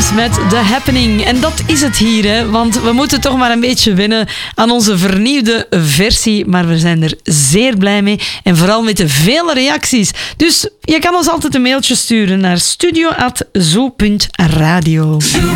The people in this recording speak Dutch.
Williams met The Happening. En dat is het hier, hè? Want we moeten toch maar een beetje wennen aan onze vernieuwde versie. Maar we zijn er zeer blij mee. En vooral met de vele reacties. Dus je kan ons altijd een mailtje sturen naar studio@zo.radio.